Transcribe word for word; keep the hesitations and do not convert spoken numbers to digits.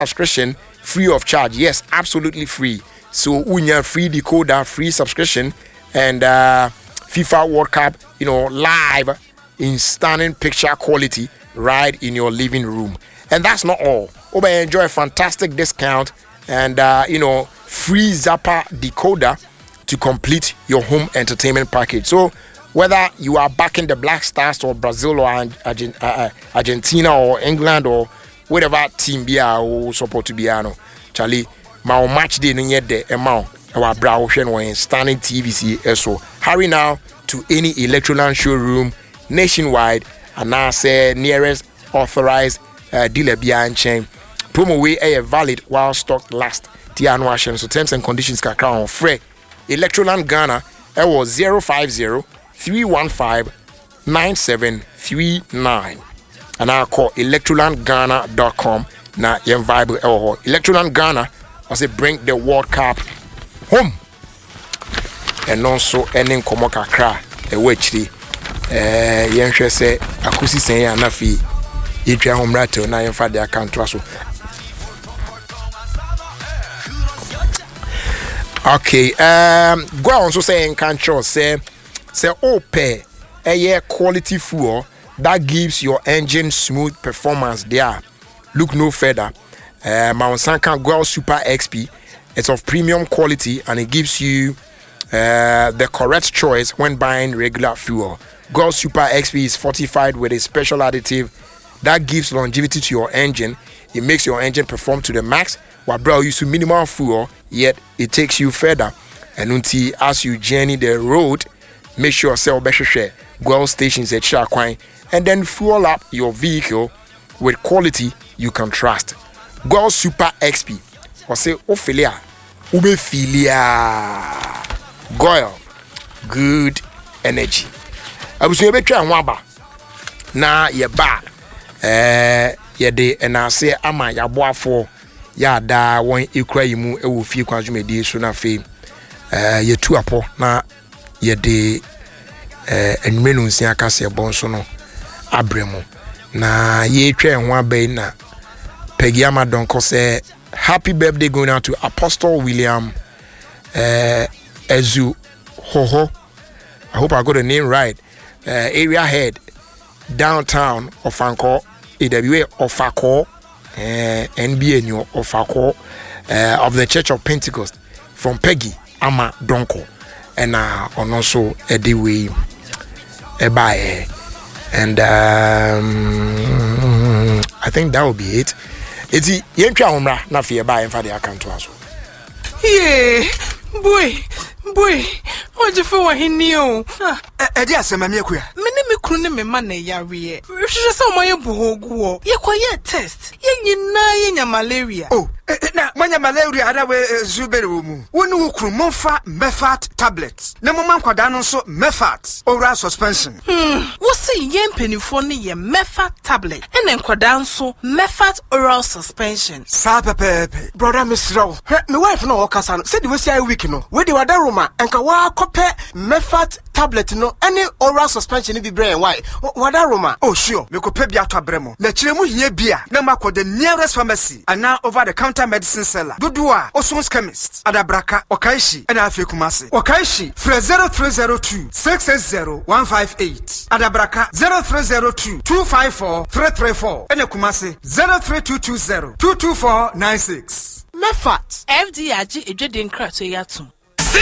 subscription free of charge. Yes, absolutely free. So unya free decoder, free subscription, and uh, FIFA World Cup, you know, live in stunning picture quality right in your living room. And that's not all. Oba enjoy a fantastic discount and uh, you know, free Zappa decoder to complete your home entertainment package. So whether you are backing the Black Stars or Brazil or Argentina or England or whatever team be or support to be ano, Charlie, my match day no yet the amount our brow when standing T V C so hurry now to any Electroland showroom nationwide and now say nearest authorized uh, dealer behind chain. Promo way a valid while stock last. Tiano Ashen. So terms and conditions can count on free. Electroland Ghana it was zero five zero three one five nine seven three nine. And I call electroland ghana dot com. Now you vibe Electroland Ghana I say bring the World Cup home. And also ending Komoka Kra a witchy. Eh yen hwe say akusi sen ya na fi yetwa home rato na yen fa the account so. Okay, um go on so say in control say say ope a year quality fuel that gives your engine smooth performance there. Look no further. Uh, Mount Sanka Goel Super X P. It's of premium quality and it gives you uh, the correct choice when buying regular fuel. Goel Super X P is fortified with a special additive that gives longevity to your engine. It makes your engine perform to the max while bro use minimal fuel, yet it takes you further. And until as you journey the road, make sure sell better share Goel stations at Shakwine and then fuel up your vehicle with quality you can trust. Goel Super X P or say Ophelia Ubefilia Goel good energy. I was able to waba na ye ba eh ye de and I say ama ya boafo ya da won ekura yimu e wo fie kwanzumedi so na fe eh ye tu apo na ye de eh enmenu nsia akase bon so no abremu na ye twa ho abai na Peggy Amadonko say happy birthday going out to Apostle William uh, Ezu Hoho. I hope I got the name right. Uh, area head downtown of Anko A W A of Ako uh, N B A new of Ako uh, of the Church of Pentecost from Peggy Amadonko and uh, on also Eddie Way Ebae and um, I think that will be it. It's yentwa umra na fie ba en fa de account aso. Yeah, boy, boy. What you for hini o? E di asema me akuya. Me ne me kru ne me ma na yare. Hwehwe say o maye bohogu o. Ye kwaye test. Ye nyina ye nya malaria. Oh, na manya malaria ada we zubere wo mu. Wonu wo kru monfa Mefat tablets. Na mama nkwada no so Mefat oral suspension. Hmm, wo say ye mpanifo ne ye Mefat tablet. Ene nkwada nso Mefat oral suspension. Sa pepepe. Brother Misraw. Me wife no o kasa no. Say the we say week no. We dey wada Roma enka wa kope Mefat tablet no any oral suspension bi brain why wada Roma. Oh sure, me kope bia to abremo. Na kire mu hia bia na makọ the nearest pharmacy and now over the counter medicine seller. Dudua Osons chemist Adabraka Okaishi and Afi Kumasi. Okaishi for zero three zero two six eight zero one five eight. Adabraka zero three zero two two five four three three four and Kumasi zero three two two zero two two four nine six. Mefat F D I G ejede nkra to yatum.